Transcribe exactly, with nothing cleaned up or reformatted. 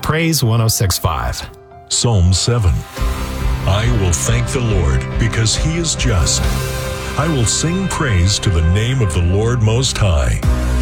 Praise one oh six point five. Psalm seven. I will thank the Lord because he is just. I will sing praise to the name of the Lord Most High.